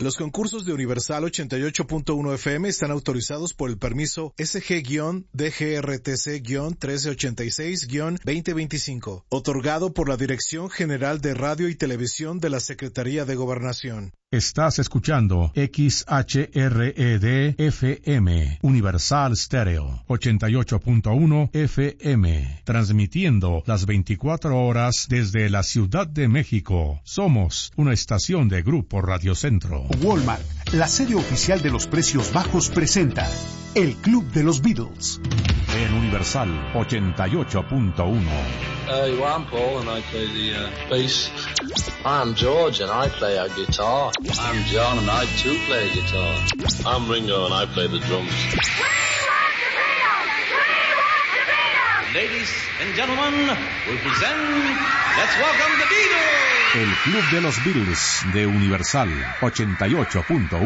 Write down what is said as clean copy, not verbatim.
Los concursos de Universal 88.1 FM están autorizados por el permiso SG-DGRTC-1386-2025, otorgado por la Dirección General de Radio y Televisión de la Secretaría de Gobernación. Estás escuchando XHRED-FM, Universal Stereo, 88.1 FM, transmitiendo las 24 horas desde la Ciudad de México. Somos una estación de Grupo Radio Centro. Walmart, la sede oficial de los precios bajos, presenta El Club de los Beatles. En Universal 88.1. I'm Paul and I play the bass. I'm George and I play a guitar. I'm John and I too play guitar. I'm Ringo and I play the drums. Ladies and gentlemen, we present, let's welcome the Beatles. El Club de los Beatles de Universal 88.1.